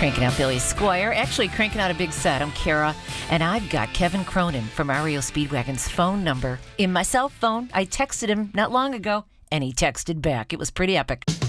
Cranking out Billy Squire, actually cranking out a big set. I'm Kara, and I've got Kevin Cronin from REO Speedwagon's phone number in my cell phone. I texted him not long ago, and he texted back. It was pretty epic.